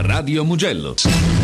Radio Mugello.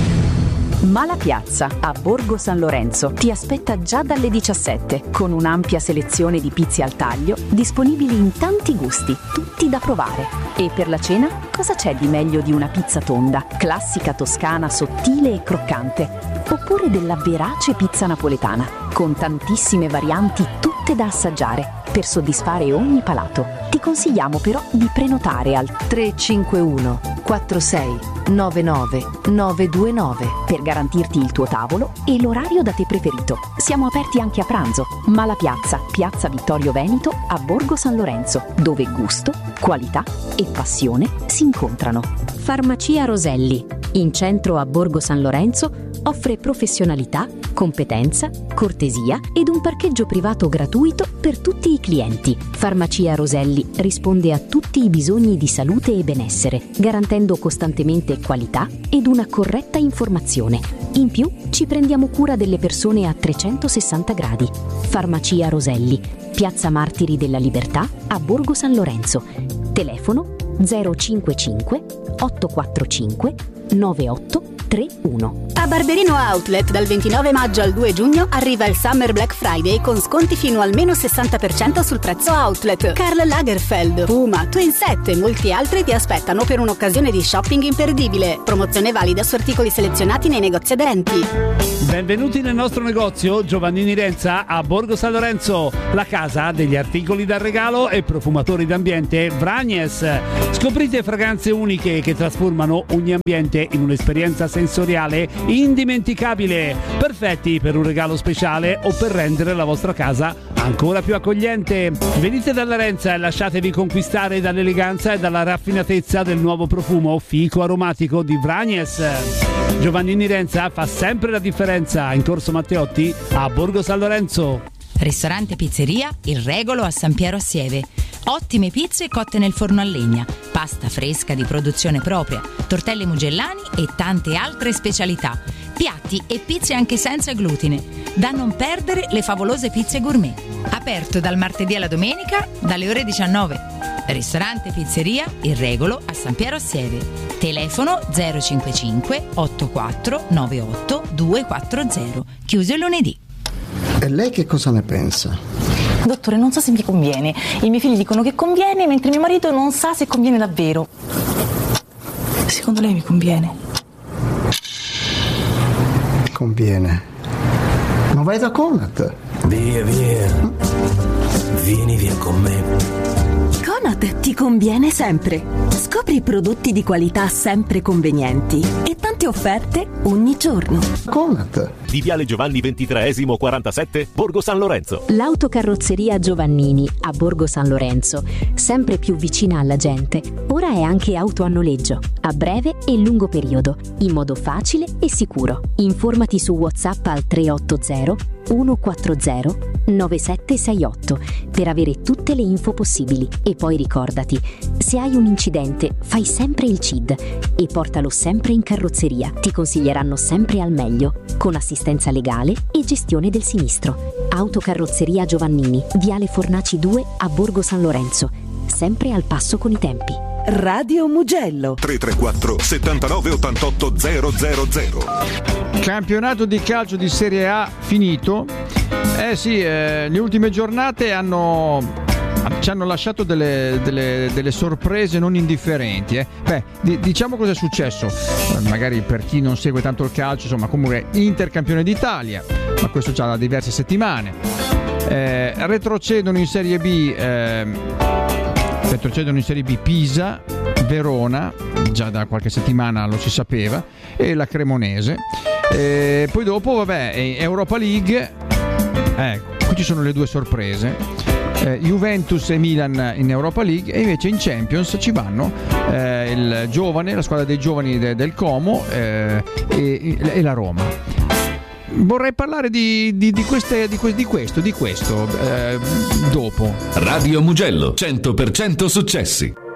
Malapiazza a Borgo San Lorenzo ti aspetta già dalle 17 con un'ampia selezione di pizze al taglio disponibili in tanti gusti, tutti da provare. E per la cena cosa c'è di meglio di una pizza tonda, classica toscana, sottile e croccante, oppure della verace pizza napoletana con tantissime varianti tutte da assaggiare per soddisfare ogni palato. Ti consigliamo però di prenotare al 351 46 99 929 per garantirti il tuo tavolo e l'orario da te preferito. Siamo aperti anche a pranzo. Malapiazza, Piazza Vittorio Veneto a Borgo San Lorenzo, dove gusto, qualità e passione si incontrano. Farmacia Roselli, in centro a Borgo San Lorenzo, offre professionalità, competenza, cortesia ed un parcheggio privato gratuito per tutti i clienti. Farmacia Roselli risponde a tutti i bisogni di salute e benessere, garantendo costantemente qualità ed una corretta informazione. In più, ci prendiamo cura delle persone a 360 gradi. Farmacia Roselli, Piazza Martiri della Libertà a Borgo San Lorenzo. Telefono 055 845 9831. A Barberino Outlet dal 29 maggio al 2 giugno arriva il Summer Black Friday con sconti fino al meno 60% sul prezzo outlet. Karl Lagerfeld, Puma, Twin Set e molti altri ti aspettano per un'occasione di shopping imperdibile. Promozione valida su articoli selezionati nei negozi aderenti. Benvenuti nel nostro negozio Giovannini Renza a Borgo San Lorenzo, la casa degli articoli da regalo e profumatori d'ambiente Vragnes. Scoprite fragranze uniche che trasformano ogni ambiente in un'esperienza sensoriale indimenticabile, perfetti per un regalo speciale o per rendere la vostra casa ancora più accogliente. Venite dalla Renza e lasciatevi conquistare dall'eleganza e dalla raffinatezza del nuovo profumo fico aromatico di Vragnes. Giovannini Renza fa sempre la differenza in Corso Matteotti a Borgo San Lorenzo. Ristorante Pizzeria Il Regolo a San Piero a Sieve. Ottime pizze cotte nel forno a legna, pasta fresca di produzione propria, tortelli mugellani e tante altre specialità. Piatti e pizze anche senza glutine. Da non perdere le favolose pizze gourmet. Aperto dal martedì alla domenica dalle ore 19. Ristorante Pizzeria Il Regolo a San Piero a Sieve. Telefono 055 84 98 240. Chiuso il lunedì. E lei che cosa ne pensa? Dottore, non so se mi conviene. I miei figli dicono che conviene, mentre mio marito non sa se conviene davvero. Secondo lei mi conviene? Conviene. Ma vai da Conad. Via, via. Vieni via con me. Conad ti conviene sempre. Scopri prodotti di qualità sempre convenienti e tante offerte ogni giorno. Conad. Di Viale Giovanni XXIII 47, Borgo San Lorenzo. L'autocarrozzeria Giovannini a Borgo San Lorenzo, sempre più vicina alla gente. Ora è anche auto a noleggio, a breve e lungo periodo, in modo facile e sicuro. Informati su WhatsApp al 380 140 9768 per avere tutte le info possibili. E poi ricordati, se hai un incidente fai sempre il CID e portalo sempre in carrozzeria. Ti consiglieranno sempre al meglio, con assistenza legale e gestione del sinistro. Autocarrozzeria Giovannini, Viale Fornaci 2 a Borgo San Lorenzo, sempre al passo con i tempi. Radio Mugello 334 79 88 000. Campionato di calcio di Serie A finito. Le ultime giornate ci hanno lasciato delle sorprese non indifferenti. Diciamo cosa è successo, magari per chi non segue tanto il calcio, insomma, comunque Inter campione d'Italia, ma questo già da diverse settimane. Retrocedono in Serie B Pisa, Verona, già da qualche settimana lo si sapeva, e la Cremonese. Poi dopo, Europa League, qui ci sono le due sorprese. Juventus e Milan in Europa League, e invece in Champions ci vanno la squadra dei giovani del Como e la Roma. Vorrei parlare di questo dopo. Radio Mugello, 100% successi.